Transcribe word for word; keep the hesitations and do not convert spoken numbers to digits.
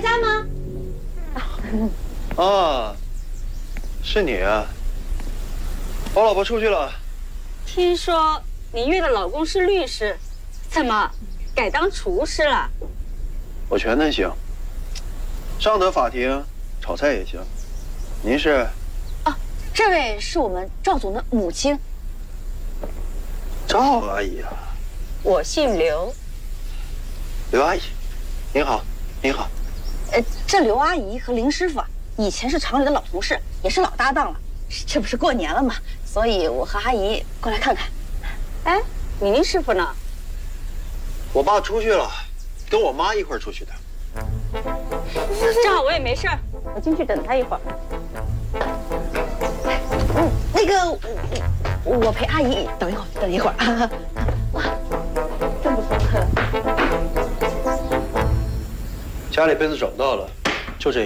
家吗？ 啊，是你啊！我老婆出去了。 听说你月的老公是律师，怎么改当厨师了？ 我全能行，上得法庭，炒菜也行。您是？ 哦，这位是我们赵总的母亲， 赵阿姨啊。 我姓刘。 刘阿姨，您好，您好。 呃，这刘阿姨和林师傅啊，以前是厂里的老同事，也是老搭档了。这不是过年了嘛，所以我和阿姨过来看看。哎，你林师傅呢？ 我爸出去了，跟我妈一块儿出去的。 正好我也没事儿，我进去等他一会儿。嗯，那个我我陪阿姨等一会儿，等一会儿啊。哇，真不错。 家里杯子找不到了。